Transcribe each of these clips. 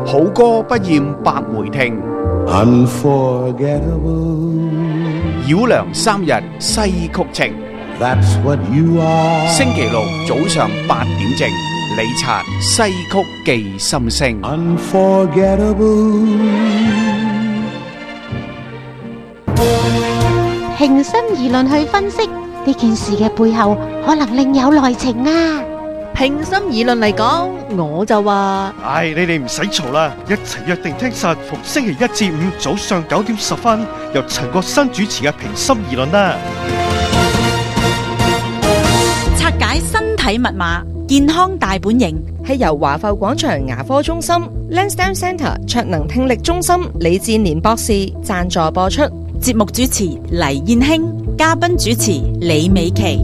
好歌不厭百回聽， Unforgettable. 繞梁三日西曲情。 That's what you are. 星期六早上8點正，李察西曲記心聲。 Unforgettable. 平心而論去分析呢件事嘅背後，可能另有內情啊！ 平心而論嚟講，我就話： 唉，你哋唔使嘈啦，一齊約定聽實逢星期一至五早上9點10分，由陳國新主持嘅平心而論啦。 拆解身體密碼，健康大本營， 係由華埠廣場牙科中心 Lansdowne Centre 卓能聽力中心李志年博士贊助播出。 節目主持黎燕卿，嘉賓主持李美琪。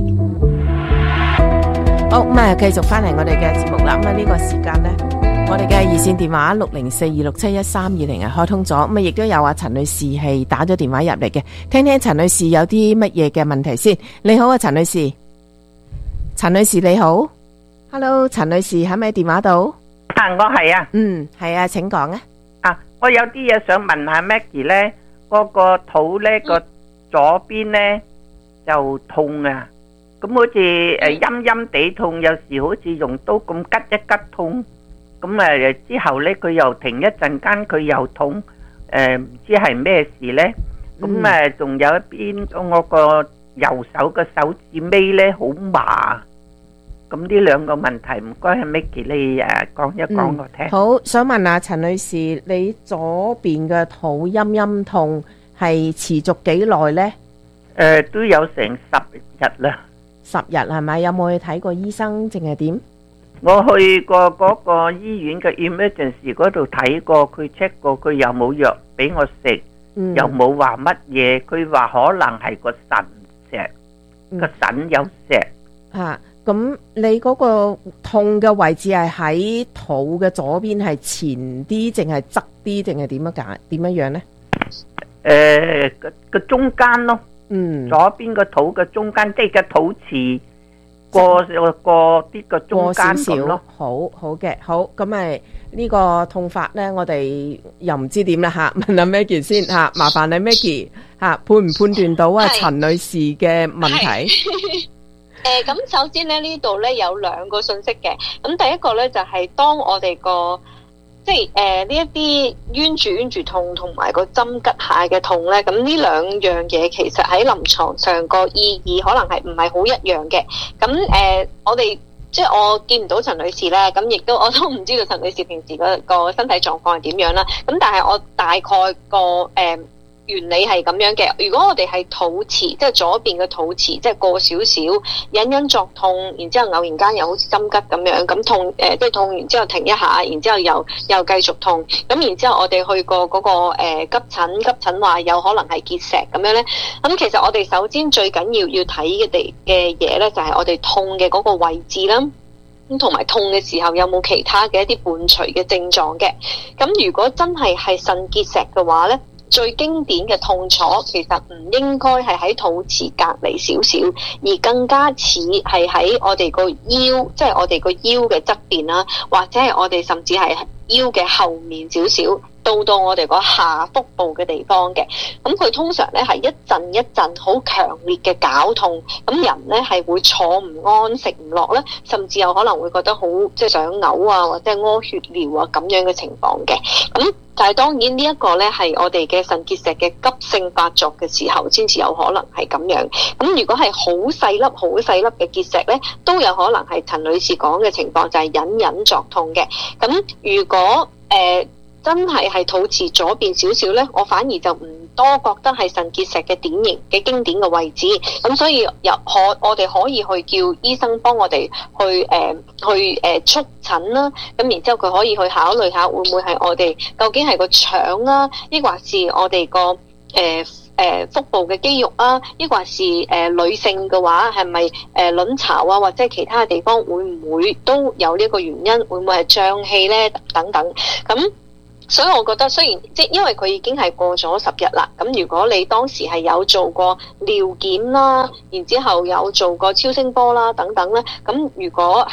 好，咁啊，繼續翻嚟我哋嘅節目啦。咁啊，呢個時間呢，我哋嘅熱線電話604267132開通咗。咁啊，亦都有阿陳女士係打咗電話入嚟嘅，聽聽陳女士有啲乜嘢嘅問題先。你好啊，陳女士。陳女士你好 ，Hello， 陳女士喺咪電話度？ 啊，我係啊。 係啊，請講啊。 啊，我有啲嘢想問下 Maggie 咧，嗰個肚咧個左邊咧就痛啊，咁好似陰陰地痛，有時好似用刀咁吉一吉痛，咁之後咧佢又停一陣間佢又痛，唔知係咩事咧？咁仲有一邊我個右手嘅手指尾咧好麻，咁呢兩個問題唔該係 Maggie 你講一講我聽。 好，想問下陳女士，你左邊嘅肚陰陰痛係持續幾耐呢？ 都有成10日啦。 10日係咪？有冇去睇過醫生，定係點？ 我去過嗰個醫院嘅 emergency 嗰度睇過，佢 check 過，佢又冇藥俾我食，又冇話乜嘢，佢話可能係個腎石，個腎有石。 咁你嗰個痛嘅位置係喺肚嘅左邊，係前啲，定係側啲，定係點樣呢？ 個中間咯，左邊個肚嘅中間，即係個肚臍過啲個中間咁咯。 好嘅，好，咁咪呢個痛法呢，我哋又唔知點啦吓，問下 Maggie 先吓，麻煩你 Maggie 吓，判唔判斷到陳女士嘅問題？ 咁首先咧呢度咧有兩個信息嘅，咁第一個咧就係當我哋個即係呢一啲冤住痛同埋個針吉下嘅痛咧，咁呢兩樣嘢其實喺臨床上個意義可能係唔係好一樣嘅。咁我哋即係我見唔到陳女士咧，咁亦都我都唔知道陳女士平時個身體狀況係點樣啦。咁但係我大概個原理係咁樣嘅。如果我哋係肚臍，即係左邊嘅肚臍，即係過少少隱隱作痛，然之後偶然間又好似針吉咁樣，咁痛即係痛完之後停一下，然之後又繼續痛，咁然之後我哋去過嗰個急診話有可能係結石咁樣咧。咁其實我哋首先最緊要睇嘅嘢咧，就係我哋痛嘅嗰個位置啦。咁同埋痛嘅時候有冇其他嘅一啲伴隨嘅症狀嘅？咁如果真係腎結石嘅話咧，最經典嘅痛楚其實唔應該係喺肚臍隔離少少，而更加似係喺我哋個腰，即係我哋個腰嘅側邊啦，或者係我哋甚至係腰嘅後面少少，到我哋個下腹部嘅地方嘅。咁佢通常咧係一陣一陣好強烈嘅絞痛，咁人咧係會坐唔安、食唔落咧，甚至有可能會覺得好即係想嘔啊，或者係屙血尿啊咁樣嘅情況嘅。咁但係當然呢一個咧係我哋嘅腎結石嘅急性發作嘅時候先至有可能係咁樣。咁如果係好細粒嘅結石咧，都有可能係陳女士講嘅情況，就係隱隱作痛嘅。咁如果真係肚臍左邊少少咧，我反而就唔多覺得係腎結石嘅典型嘅經典嘅位置。咁所以我哋可以去叫醫生幫我哋去促診啦。咁然之後佢可以去考慮下會唔會係我哋究竟係個腸啊，抑或是我哋個腹部嘅肌肉啊，抑或是女性嘅話係咪卵巢啊，或者其他嘅地方會唔會都有呢個原因？會唔會係脹氣咧？等等咁。所以我覺得雖然因為佢已經係過咗10日啦，咁如果你當時係有做過尿檢啦，然之後有做過超聲波啦等等咧，咁如果係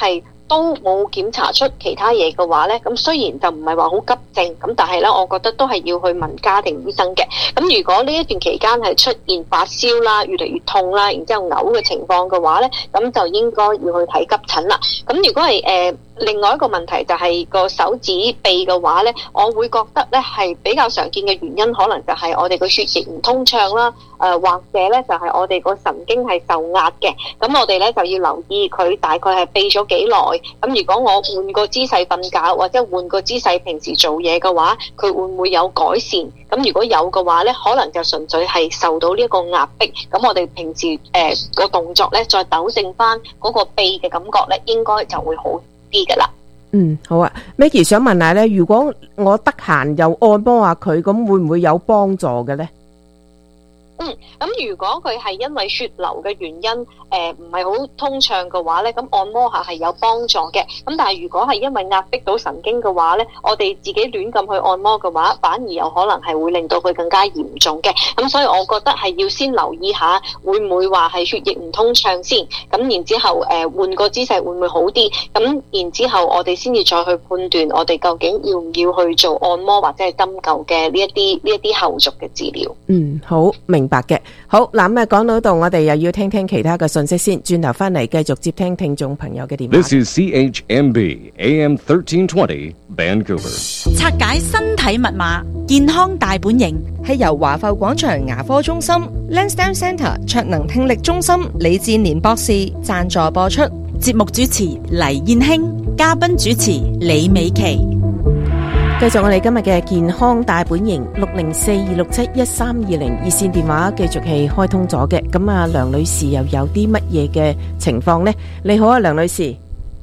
都冇檢查出其他嘢嘅話咧，咁雖然就唔係話好急症，咁但係咧，我覺得都係要去問家庭醫生嘅。咁如果呢一段期間係出現發燒啦、越嚟越痛啦，然之後嘔嘅情況嘅話咧，咁就應該要去睇急診啦。咁如果係另外一個問題就係個手指臂嘅話咧，我會覺得咧係比較常見嘅原因，可能就係我哋個血液唔通暢啦，或者咧就係我哋個神經係受壓嘅。咁我哋咧就要留意佢大概係痹咗幾耐。咁如果我換個姿勢瞓覺，或者換個姿勢平時做嘢嘅話，佢會唔會有改善？咁如果有嘅話咧，可能就純粹係受到呢一個壓迫。咁我哋平時個動作咧，再糾正翻嗰個痹嘅感覺咧，應該就會好啲噶啦。 好啊 ，Maggie 想問下咧，如果我得閒又按摩下佢，咁會唔會有幫助嘅咧？ 咁如果佢係因為血流嘅原因，唔係好通暢嘅話咧，咁按摩下係有幫助嘅。咁但係如果係因為壓迫到神經嘅話咧，我哋自己亂咁去按摩嘅話，反而有可能係會令到佢更加嚴重嘅。咁所以我覺得係要先留意下，會唔會話係血液唔通暢先。咁然之後換個姿勢會唔會好啲？咁然之後我哋先至再去判斷我哋究竟要唔要去做按摩或者係針灸嘅呢一啲後續嘅治療。 好明白嘅。好嗱，咁講到度，我哋又要聽聽其他嘅信息先，轉頭翻嚟繼續接聽聽眾朋友嘅電話。 This is CHMB AM 1320 Vancouver。 拆解身體密碼，健康大本營係由華埠廣場牙科中心 Lansdowne Centre 卓能聽力中心李志年博士贊助播出。 節目主持黎燕卿，嘉賓主持李美琪。 繼續我哋今日嘅健康大本營604-267-1320熱線電話繼續係開通咗嘅。咁啊，梁女士又有啲乜嘢嘅情況呢？你好啊，梁女士。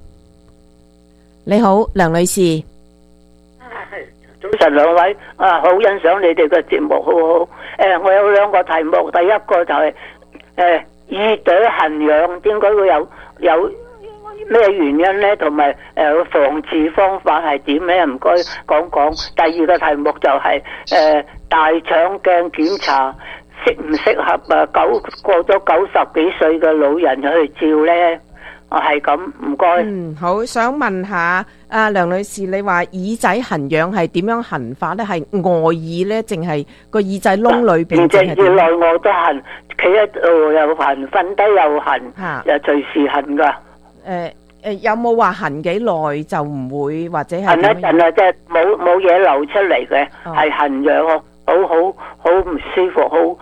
你好，梁女士。 早晨兩位，好欣賞你哋嘅節目，好好。我有兩個題目，第一個就係耳朵痕癢，點解會有咩原因呢？同埋防治方法係點呢？唔該講講。第二個題目就係大腸鏡檢查適唔適合過咗90幾歲嘅老人去照呢？係咁，唔該。 好，想問下梁女士，你話耳仔痕癢係點樣痕法呢？係外耳呢，淨係個耳仔窿裏邊？ 淨係內外都痕，企喺度又痕，瞓低又痕，又隨時痕噶。 有冇話痕幾耐就唔會，或者係痕一陣啊，即係冇嘢流出嚟嘅，係痕癢，好唔舒服，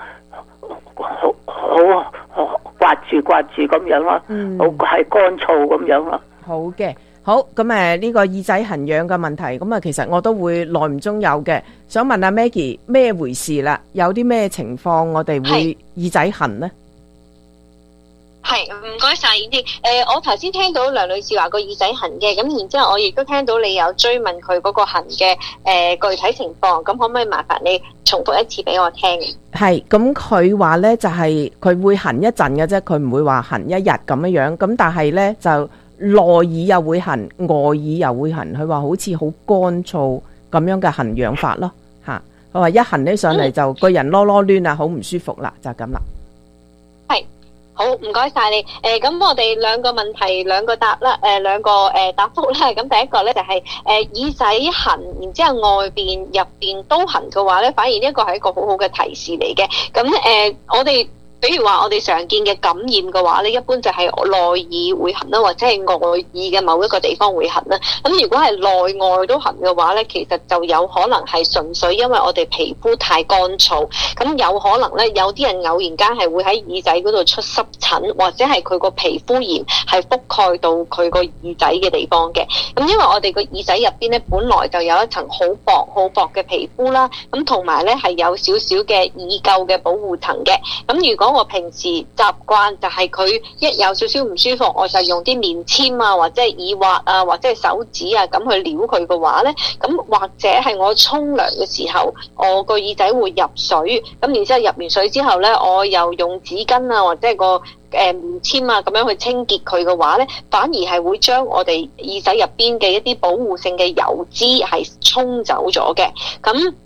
好刮住咁樣咯，好係乾燥咁樣咯。 好嘅，好咁呢個耳仔痕癢嘅問題，咁其實我都會耐唔中有嘅，想問下 Maggie 咩回事啦？有啲咩情況我哋會耳仔痕呢？ 係，唔該晒燕姐。我頭先聽到梁女士話個耳仔痕嘅，咁然之後我亦都聽到你有追問佢嗰個痕嘅具體情況，咁可唔可以麻煩你重複一次俾我聽？ 係，咁佢話呢就係佢會痕一陣嘅啫，佢唔會話痕一日咁樣樣，咁但係呢就內耳又會痕，外耳又會痕，佢話好似好乾燥咁樣嘅痕癢法咯，吓，佢話一痕起上嚟就個人囉囉攣啊，好唔舒服啦，就咁啦。 好，唔該晒你。咁我哋兩個問題兩個答啦，兩個答覆啦。咁第一個咧就係耳仔痕，然之後外邊入邊都痕嘅話咧，反而呢一個係一個好好嘅提示嚟嘅。咁我哋比如話我哋常見嘅感染嘅話咧，一般就係內耳會痕啦，或者係外耳嘅某一個地方會痕啦。咁如果係內外都痕嘅話咧，其實就有可能係純粹因為我哋皮膚太乾燥，咁有可能咧有啲人偶然間係會喺耳仔嗰度出濕疹，或者係佢個皮膚炎係覆蓋到佢個耳仔嘅地方嘅。咁因為我哋個耳仔入邊咧本來就有一層好薄嘅皮膚啦，咁同埋咧係有少少嘅耳垢嘅保護層嘅。咁如果我平時習慣就係佢一有少少唔舒服，我就用啲棉籤啊，或者係耳滑啊，或者係手指啊咁去撩佢嘅話咧，咁或者係我沖涼嘅時候，我個耳仔會入水，咁然之後入完水之後咧，我又用紙巾啊，或者係個棉籤啊咁樣去清潔佢嘅話咧，反而係會將我哋耳仔入邊嘅一啲保護性嘅油脂係沖走咗嘅。咁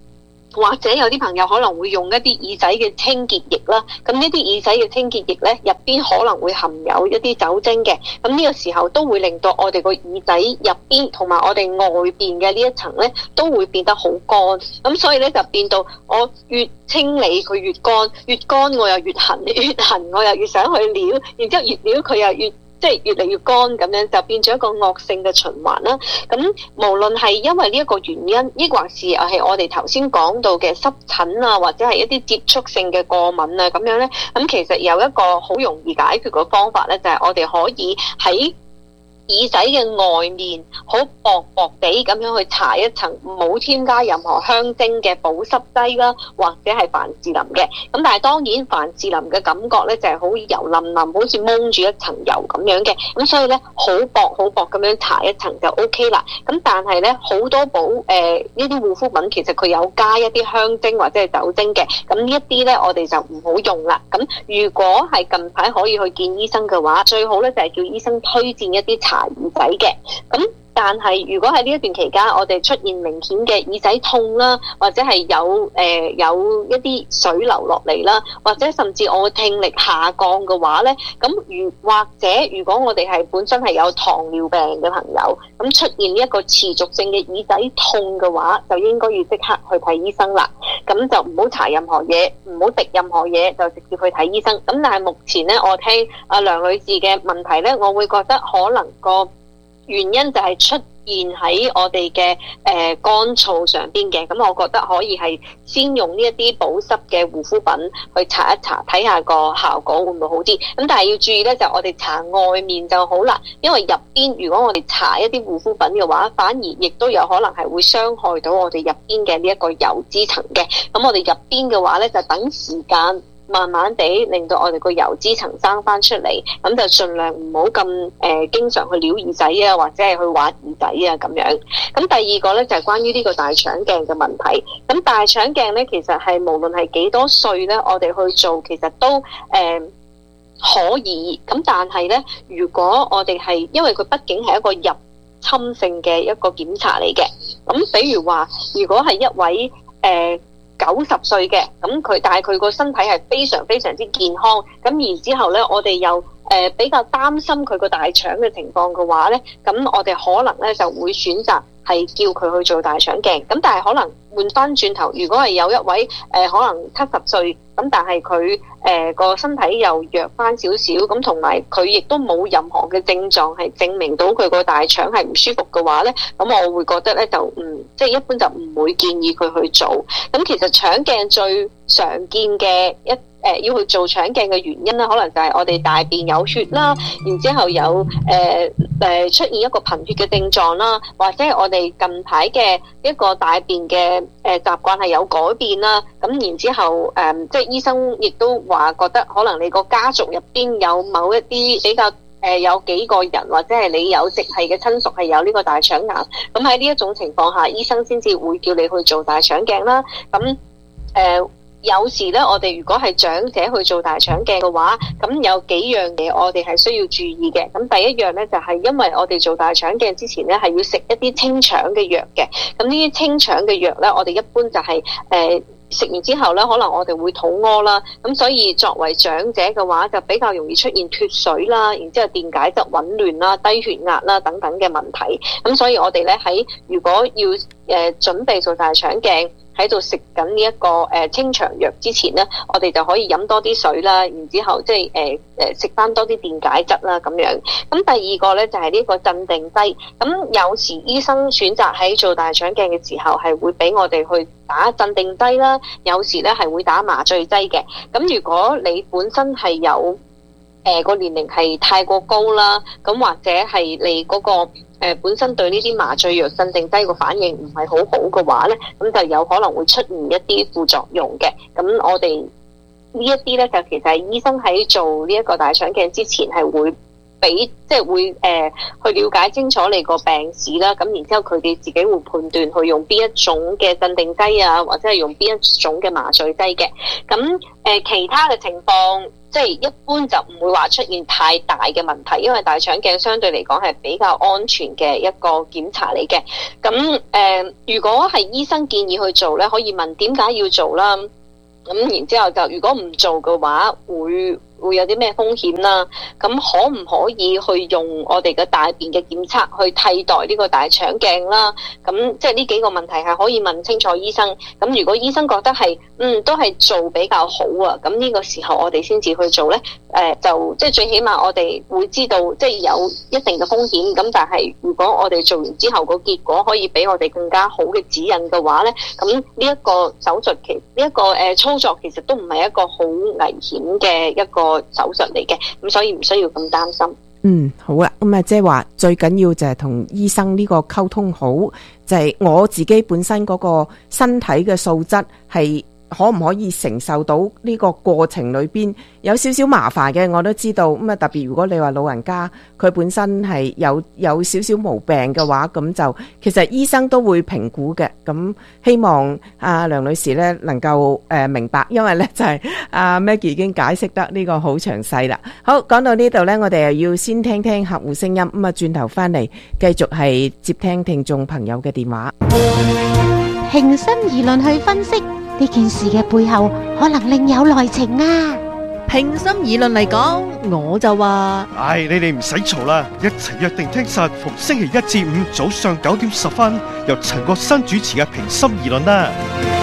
或者有啲朋友可能會用一啲耳仔嘅清潔液啦，咁呢啲耳仔嘅清潔液咧入邊可能會含有一啲酒精嘅，咁呢個時候都會令到我哋個耳仔入邊同埋我哋外邊嘅呢一層咧都會變得好乾，咁所以咧就變到我越清理佢越乾，越乾我又越痕，越痕我又越想去撩，然之後越撩佢又越越嚟越乾，咁樣就變咗一個惡性嘅循環啦。咁無論係因為呢一個原因，抑或是係我哋頭先講到嘅濕疹啊，或者係一啲接觸性嘅過敏啊咁樣咧，咁其實有一個好容易解決嘅方法咧，就係我哋可以喺耳仔嘅外面好薄薄地咁樣去搽一層冇添加任何香精嘅保濕劑啦，或者係凡士林嘅。咁但係當然凡士林嘅感覺咧就係好油淋淋，好似蒙住一層油咁樣嘅。咁所以咧好薄咁樣搽一層就 OK 啦。咁但係咧好多呢啲護膚品其實佢有加一啲香精或者係酒精嘅。咁呢一啲咧我哋就唔好用啦。咁如果係近排可以去見醫生嘅話，最好咧就係叫醫生推薦一啲搽耳仔嘅。咁但係如果喺呢一段期間我哋出現明顯嘅耳仔痛啦，或者係有一啲水流落嚟啦，或者甚至我聽力下降嘅話咧，咁如果我哋係本身係有糖尿病嘅朋友，咁出現呢一個持續性嘅耳仔痛嘅話，就應該要即刻去睇醫生啦。咁就唔好搽任何嘢，唔好滴任何嘢，就直接去睇醫生。咁但係目前咧，我聽阿梁女士嘅問題咧，我會覺得可能個原因就係出現喺我哋嘅乾燥上邊嘅。咁我覺得可以係先用呢一啲保濕嘅護膚品去搽一搽，睇下個效果會唔會好啲。咁但係要注意咧，就我哋搽外面就好啦，因為入邊如果我哋搽一啲護膚品嘅話，反而亦都有可能係會傷害到我哋入邊嘅呢一個油脂層嘅。咁我哋入邊嘅話咧，就等時間慢慢地令到我哋個油脂層生翻出嚟，咁就盡量唔好咁經常去撩耳仔啊，或者係去挖耳仔啊咁樣。咁第二個咧就係關於呢個大腸鏡嘅問題。咁大腸鏡咧其實係無論係幾多歲咧，我哋去做其實都可以。咁但係咧，如果我哋係因為佢畢竟係一個入侵性嘅一個檢查嚟嘅。咁比如話，如果係一位90歲嘅，但係佢個身體係非常非常之健康，咁然之後咧，我哋又比較擔心佢個大腸嘅情況嘅話咧，咁我哋可能咧就會選擇係叫佢去做大腸鏡。咁但係可能換翻轉頭，如果係有一位可能70歲，咁但係佢個身體又弱翻少少，咁同埋佢亦都冇任何嘅症狀係證明到佢個大腸係唔舒服嘅話咧，咁我會覺得咧就即係一般就唔會建議佢去做。咁其實腸鏡最常見嘅要去做腸鏡嘅原因咧，可能就係我哋大便有血啦，然之後有出現一個貧血嘅症狀啦，或者係我哋近排嘅一個大便嘅習慣係有改變啦。咁然之後即係醫生亦都話覺得可能你個家族入邊有某一啲比較有幾個人，或者係你有直系嘅親屬係有呢個大腸癌。咁喺呢一種情況下，醫生先至會叫你去做大腸鏡啦。咁有時咧，我哋如果係長者去做大腸鏡嘅話，咁有幾樣嘢我哋係需要注意嘅。咁第一樣咧就係因為我哋做大腸鏡之前咧係要食一啲清腸嘅藥嘅。咁呢啲清腸嘅藥咧，我哋一般就係食完之後咧，可能我哋會肚屙啦。咁所以作為長者嘅話，就比較容易出現脫水啦，然之後電解質紊亂啦、低血壓啦等等嘅問題。咁所以我哋咧如果要準備做大腸鏡，喺度食緊呢一個清腸藥之前咧，我哋就可以飲多啲水啦，然之後即係食翻多啲電解質啦咁樣。咁第二個咧就係呢個鎮定劑。咁有時醫生選擇喺做大腸鏡嘅時候係會俾我哋去打鎮定劑啦，有時咧係會打麻醉劑嘅。咁如果你本身係有個年齡係太過高啦，咁或者係你嗰個本身對呢啲麻醉藥鎮定劑個反應唔係好好嘅話咧，咁就有可能會出現一啲副作用嘅。咁我哋呢一啲咧就其實係醫生喺做呢一個大腸鏡之前係會俾即係會去了解清楚你個病史啦，咁然之後佢哋自己會判斷去用邊一種嘅鎮定劑啊，或者係用邊一種嘅麻醉劑嘅。咁其他嘅情況即係一般就唔會話出現太大嘅問題，因為大腸鏡相對嚟講係比較安全嘅一個檢查嚟嘅。咁如果係醫生建議去做咧，可以問點解要做啦。咁然之後就如果唔做嘅話，會有啲咩風險啦？咁可唔可以去用我哋嘅大便嘅檢測去替代呢個大腸鏡啦？咁即係呢幾個問題係可以問清楚醫生。咁如果醫生覺得係都係做比較好啊，咁呢個時候我哋先至去做咧。就即係最起碼我哋會知道即係有一定嘅風險。咁但係如果我哋做完之後個結果可以俾我哋更加好嘅指引嘅話咧，咁呢一個手術呢一個操作其實都唔係一個好危險嘅一個手術嚟嘅，咁所以唔需要咁擔心。 好啦，咁啊，即係話最緊要就係同醫生呢個溝通好，就係我自己本身嗰個身體嘅素質係可唔可以承受到呢個過程裏邊有少少麻煩嘅，我都知道。咁啊，特別如果你話老人家佢本身係有少少毛病嘅話，咁就其實醫生都會評估嘅。咁希望梁女士咧能夠明白，因為咧就係Maggie 已經解釋得呢個好詳細啦。好，講到呢度咧，我哋又要先聽聽客戶聲音，咁啊轉頭翻嚟繼續係接聽聽眾朋友嘅電話， 平心而論去分析呢件事嘅背後可能另有內情啊！ 平心而論嚟講，我就話， 你哋唔使嘈啦，一齊約定聽實逢星期一至五早上9點10分，由陳國新主持嘅平心而論啦。